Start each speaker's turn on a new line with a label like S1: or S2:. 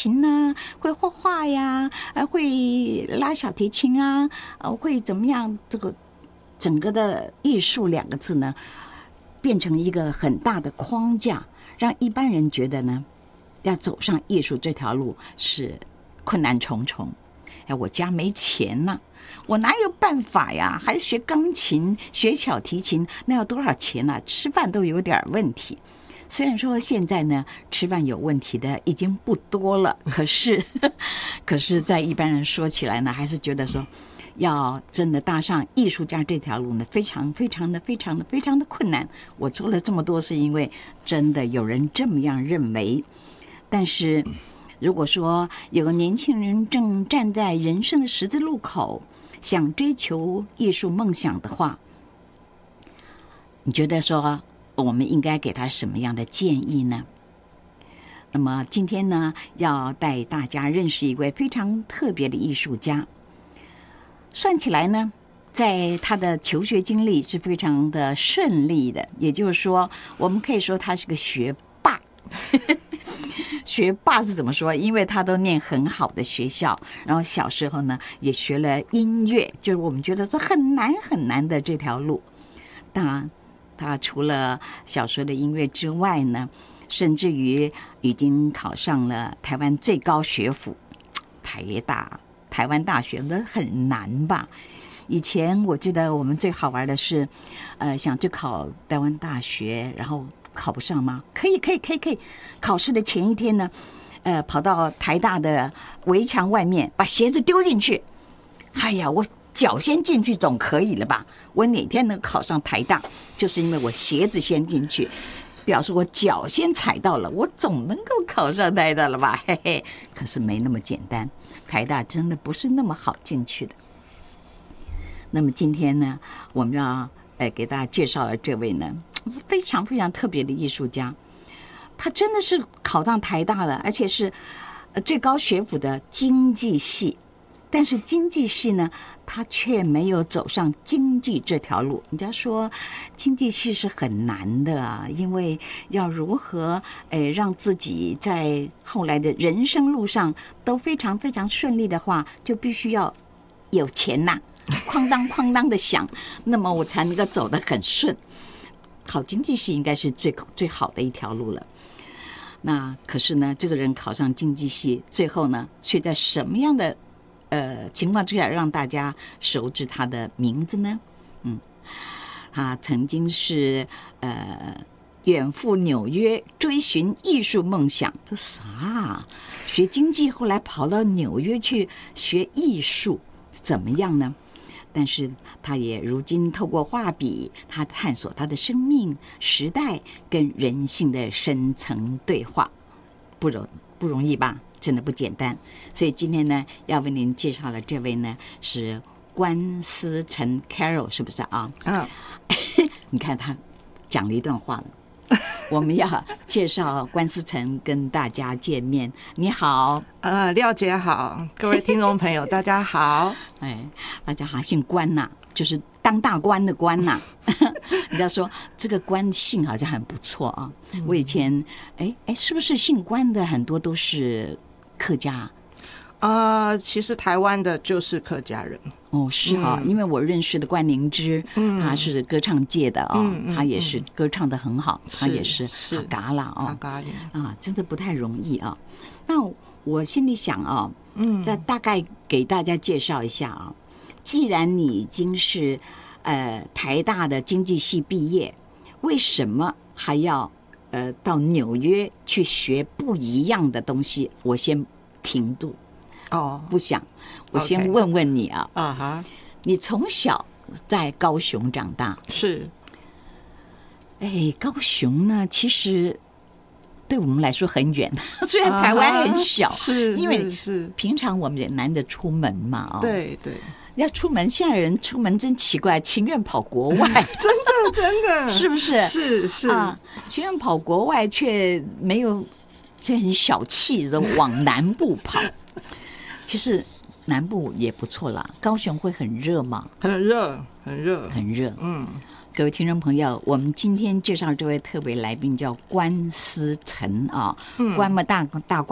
S1: 琴啊，会画画呀，会拉小提琴啊，会怎么样？这个整个的艺术2个字呢，变成一个很大的框架，让一般人觉得呢，要走上艺术这条路是困难重重。我家没钱呢，我哪有办法呀？还学钢琴、学小提琴，那要多少钱啊？吃饭都有点问题。虽然说现在呢，吃饭有问题的已经不多了，可是在一般人说起来呢，还是觉得说，要真的搭上艺术家这条路呢，非常的困难。我做了这么多，是因为真的有人这么样认为。但是如果说有个年轻人正站在人生的十字路口，想追求艺术梦想的话，你觉得说我们应该给他什么样的建议呢？那么今天呢，要带大家认识一位非常特别的艺术家。算起来呢，在他的求学经历是非常的顺利的，也就是说，我们可以说他是个学霸。学霸是怎么说？因为他都念很好的学校，然后小时候呢也学了音乐，就是我们觉得说很难的这条路。当然他除了小时候的音乐之外呢，甚至于已经考上了台湾最高学府台湾大学，那很难吧？以前我记得我们最好玩的是想去考台湾大学，然后考不上吗？可以。考试的前一天呢，跑到台大的围墙外面，把鞋子丢进去。哎呀，我脚先进去总可以了吧？我哪天能考上台大，就是因为我鞋子先进去，表示我脚先踩到了，我总能够考上台大了吧？嘿嘿，可是没那么简单，台大真的不是那么好进去的。那么今天呢，我们要给大家介绍的这位呢，是非常特别的艺术家。他真的是考上台大了，而且是最高学府的经济系。但是经济系呢，他却没有走上经济这条路。人家说经济系是很难的啊，因为要如何让自己在后来的人生路上都非常顺利的话，就必须要有钱呐，哐当的响，那么我才能够走得很顺。考经济系应该是最好的一条路了。那可是呢，这个人考上经济系，最后呢，却在什么样的情况之下让大家熟知他的名字呢？他曾经是远赴纽约追寻艺术梦想。这啥？学经济后来跑到纽约去学艺术，怎么样呢？但是他也如今透过画笔，他探索他的生命、时代跟人性的深层对话，不容易吧？真的不简单。所以今天呢，要为您介绍的这位呢是关思成 Carol， 是不是啊？你看他讲了一段话了。我们要介绍关思成跟大家见面。你好，
S2: 廖姐好，各位听众朋友大家好。
S1: 大家好，姓关呐，就是当大官的官呐。人家说这个关姓好像很不错啊。我以前是不是姓关的很多都是客家？
S2: 其实台湾的就是客家人。
S1: 是哈，因为我认识的关灵芝，他是歌唱界的他也是歌唱得很好，他也是哈嘎啦真的不太容易啊。那我心里想再大概给大家介绍一下既然你已经是台大的经济系毕业，为什么还要到纽约去学不一样的东西？我先停顿。不想，我先问问你你从小在高雄长大？
S2: 是。
S1: 高雄呢，其实对我们来说很远，虽然台湾很小，因为平常我们也难得出门嘛。
S2: 对，
S1: 要出门，现在人出门真奇怪，情愿跑国外，
S2: 真的，
S1: 是不是？
S2: 是
S1: 情愿跑国外，却很小气的往南部跑。其实南部也不错啦，高雄会很热吗？
S2: 很热。
S1: 各位听众朋友，我们今天介绍这位特别来宾叫关思成关嘛大官